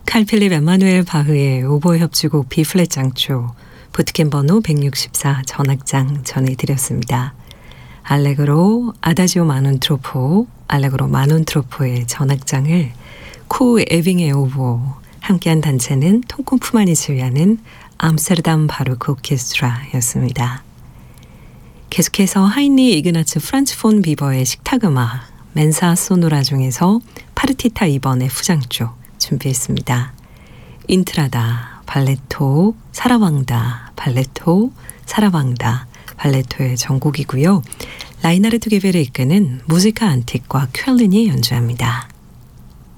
칼 필립 엠마누엘 바흐의 오보에 협주곡 B플랫 장조 보트캠 번호 164 전악장 전해드렸습니다. 알레그로 아다지오 마논트로포, 알레그로 마논트로포의 전악장을 코 에빙의 오보, 함께한 단체는 통콩푸만이 지휘하는 암스테르담 바로크 오케스트라였습니다. 계속해서 하인리 이그나츠 프란츠 폰 비버의 식탁음악 멘사 소노라 중에서 파르티타 2번의 후장조 준비했습니다. 인트라다, 발레토, 사라방다, 발레토, 사라방다, 발레토의 전곡이고요. 라이나르트 게베를 이끄는 무지카 안틱과 쾰른이 연주합니다.